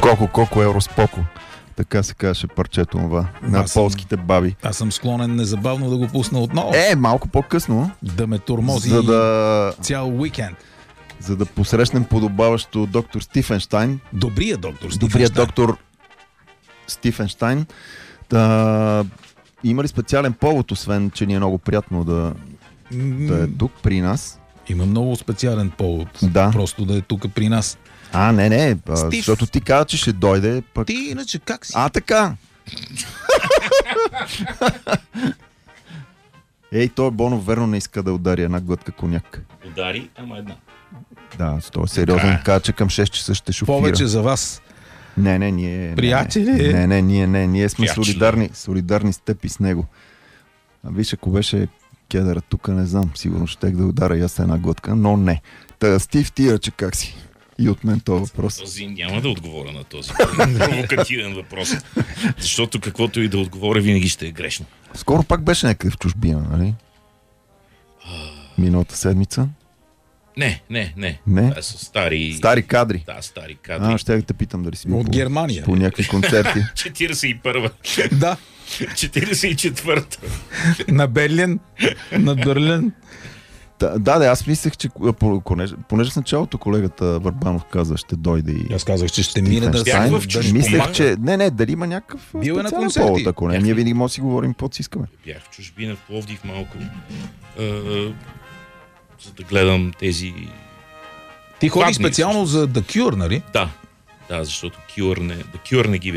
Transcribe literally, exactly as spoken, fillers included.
Коко, коко, евроспоко. Така се казваше парчето това на Аз съм- полските баби. Аз съм склонен незабавно да го пусна отново. Е, малко по-късно, Да ме тормози за да, цял уикенд. за да посрещнем подобаващо доктор Стифенштайн. Добрия доктор Добрият Стифенщайн. доктор Стифенштайн. Да, има ли специален повод, освен, че ни е много приятно да, да е тук при нас? Има много специален повод. Да. Просто да е тук при нас. А, не, не, а, Стив. защото ти каза, че ще дойде, пък... Ти иначе как си? А, така! Ей, той Бонов верно не иска да удари една глътка коняк. Удари, ама една. Да, той е сериозен. Така. Каза, че към шест часа ще шофира. Повече за вас. Не, не, ние... Приятели? Не, не, не, ние, не, ние сме Приятели. солидарни, солидарни с теб и с него. А виж, ако беше кедъра тук, не знам, сигурно щех да удара и аз една глътка, но не. Та, Стив, ти, че как си? И от мен този въпрос. Този няма да отговоря на този провокативен въпрос. Защото каквото и да отговоря, винаги ще е грешно. Скоро пак беше някъде в чужбина, нали? Миналата седмица. Не, не, не. Не? Това са стари... Стари кадри. Да, стари кадри. А, ще да те питам дали си бил От по, Германия. по някакви концерти. четиридесет и първа. Да. четиридесет и четвърта. На Берлин, на Берлин. Да, да, да, аз мислех, че а, по- понеже, понеже в началото колегата Върбанов каза, ще дойде и... Аз казах, че ще мине да Стифенштайн. Бях в чужбина. Мислех, че... Не, не, дали има някакъв Бил е на специален концерти. повод, ако не. Бях Ние в- винаги може да си говорим какво си искаме. Бях в чужбина, в Пловдив малко. А, за да гледам тези... Ти ходи Вагнер, специално за The Cure, нали? Да, да, защото Cure не, The Cure не ги